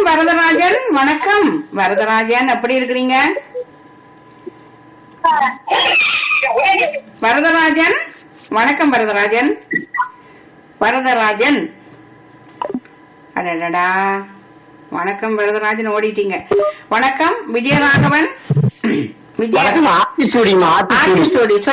வரதராஜன். வணக்கம் வரதராஜன், எப்படி இருக்கிறீங்க? வரதராஜன் வணக்கம். வரதராஜன் வரதராஜன் அடடா, வணக்கம் வரதராஜன், ஓடிட்டீங்க. வணக்கம் விஜயராகவன். விஜய ஆத்திச்சூடி